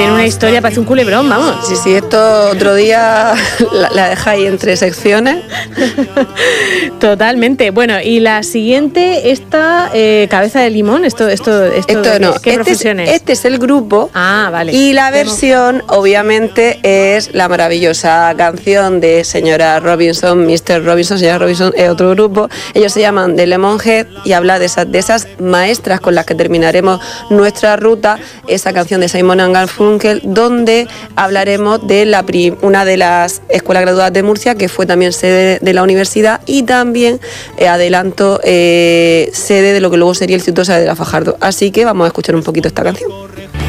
tiene una historia, parece un culebrón, vamos. Sí, esto otro día la dejáis en 3 secciones. Totalmente. Bueno, y la siguiente, esta cabeza de limón, esto No, ¿qué profesión es? Este es el grupo. Ah, vale. Y la versión, obviamente, es la maravillosa canción de Señora Robinson, Mr. Robinson. Señora Robinson es otro grupo. Ellos se llaman The Lemonhead y habla de esas maestras con las que terminaremos nuestra ruta. Esa canción de Simon & Garfunkel, donde hablaremos de una de las escuelas graduadas de Murcia, que fue también sede de la universidad y también, adelanto, sede de lo que luego sería el Instituto de la Fajardo. Así que vamos a escuchar un poquito esta canción.